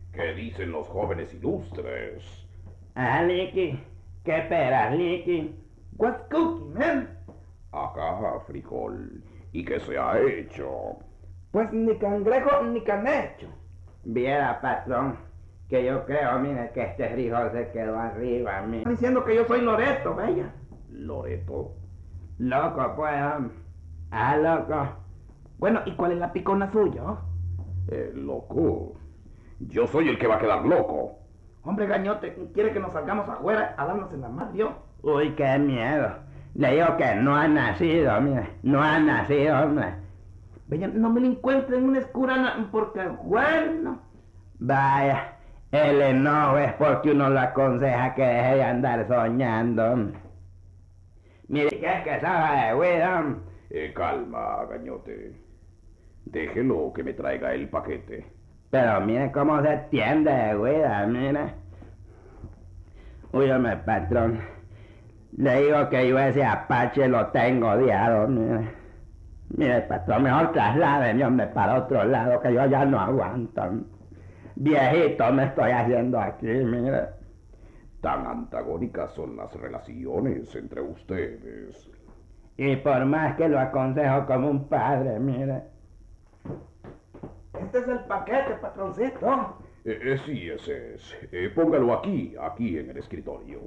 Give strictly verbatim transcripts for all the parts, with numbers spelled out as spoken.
¿Qué dicen los jóvenes ilustres? Ah, Licky, ¿qué esperas, Licky? What's cooking, man? Acá, frijol. ¿Y qué se ha hecho? Pues ni cangrejo ni canecho. Viera, patrón, que yo creo, mire, que este frijol se quedó arriba, mire. Está diciendo que yo soy Loreto, bella. ¿Loreto? Loco, pues, hombre. Ah, loco. Bueno, ¿y cuál es la picona suya? Oh? Eh, loco. Yo soy el que va a quedar loco. Hombre, gañote, quiere que nos salgamos afuera a darnos en la madre, yo. Uy, qué miedo. Le digo que no ha nacido, mire. No ha nacido, hombre. Bella, no me lo encuentro en una escura porque, bueno. Vaya, el enojo es porque uno lo aconseja que deje de andar soñando. Mire, que es que sabe de Widom. Eh, calma, gañote. Déjelo que me traiga el paquete. Pero mire cómo se tiende de Widom, mire. Úyame, patrón. Le digo que yo ese Apache lo tengo odiado, mire. Mire, patrón, mejor trasládeme, hombre, para otro lado, que yo ya no aguanto. Viejito me estoy haciendo aquí, mire. Tan antagónicas son las relaciones entre ustedes. Y por más que lo aconsejo como un padre, mire. Este es el paquete, patroncito. Eh, eh, sí, ese es. Eh, póngalo aquí, aquí en el escritorio.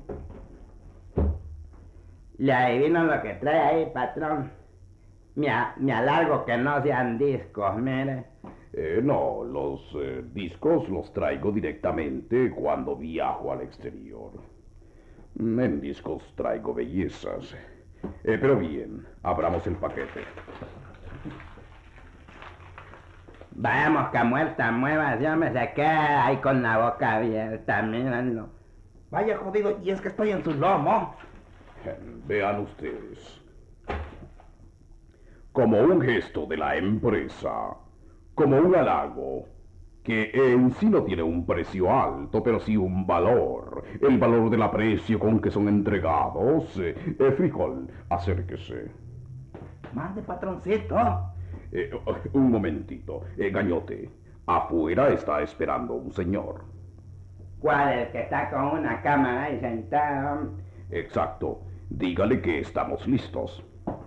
Le adivino lo que trae ahí, patrón. Me, a, me alargo que no sean discos, mire. Eh, no, los eh, discos los traigo directamente cuando viajo al exterior. En discos traigo bellezas. Eh, pero bien, abramos el paquete. Vamos, que muerta mueva, yo me se queda ahí con la boca abierta, mírenlo. Vaya jodido, y es que estoy en su lomo. Eh, vean ustedes. Como un gesto de la empresa, como un halago, que en sí no tiene un precio alto, pero sí un valor, el valor del aprecio con que son entregados. Eh, eh, frijol, acérquese. Mande, patroncito. Eh, un momentito, eh, gañote, afuera está esperando un señor. ¿Cuál? El que está con una cámara ahí sentado. Exacto, dígale que estamos listos.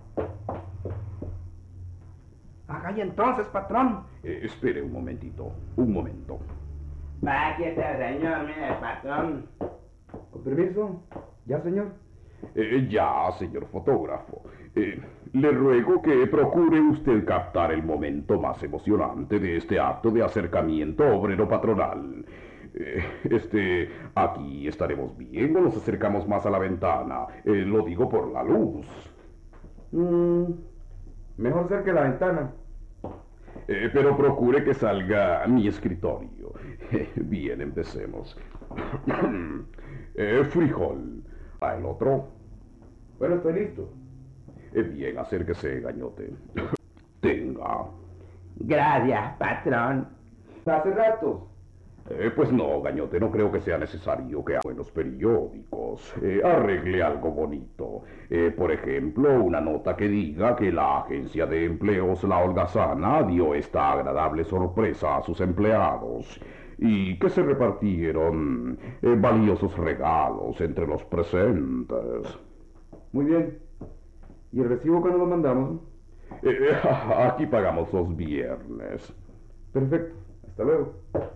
Haga y entonces, patrón. Eh, espere un momentito, un momento. Va, aquí está el señor, mire, patrón. Con permiso. ¿Ya, señor? Eh, ya, señor fotógrafo. Eh, le ruego que procure usted captar el momento más emocionante de este acto de acercamiento obrero-patronal. Eh, este, aquí estaremos bien o nos acercamos más a la ventana. Eh, lo digo por la luz. Mm, mejor cerca de la ventana. Eh, pero procure que salga a mi escritorio. Eh, bien, empecemos. eh, frijol. ¿A el otro? Bueno, estoy listo. Eh, bien, acérquese, gañote. Tenga. Gracias, patrón. Hace rato. Eh, pues no, gañote, no creo que sea necesario que haga en los periódicos. Eh, arregle algo bonito. Eh, por ejemplo, una nota que diga que la agencia de empleos La Holgazana dio esta agradable sorpresa a sus empleados y que se repartieron eh, valiosos regalos entre los presentes. Muy bien. ¿Y el recibo cuándo lo mandamos? Eh, eh, aquí pagamos los viernes. Perfecto. Hasta luego.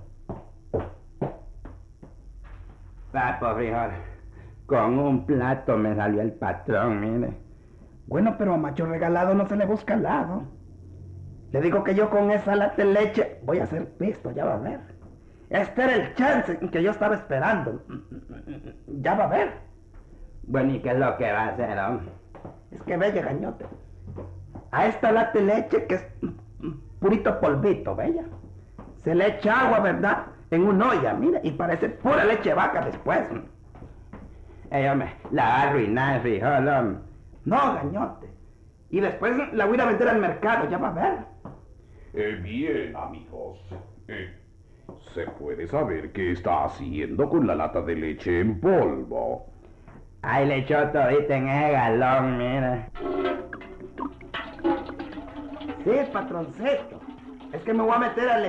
Papo, frijol. Con un plato me salió el patrón, mire. Bueno, pero a macho regalado no se le busca al lado. Le digo que yo con esa lata de leche voy a hacer pisto, ya va a ver. Este era el chance que yo estaba esperando. Ya va a ver. Bueno, ¿y qué es lo que va a hacer, hombre? Es que bella, gañote. A esta lata de leche, que es purito polvito, bella, se le echa agua, ¿verdad? En una olla, mira, y parece pura leche de vaca después. Ey, hombre, la va a arruinar el frijol, hombre. No, gañote. Y después la voy a ir a vender al mercado, ya va a ver. Eh, bien, amigos. Eh, ¿Se puede saber qué está haciendo con la lata de leche en polvo? Ahí le echó todita en ese galón, mira. Sí, patroncito. Es que me voy a meter a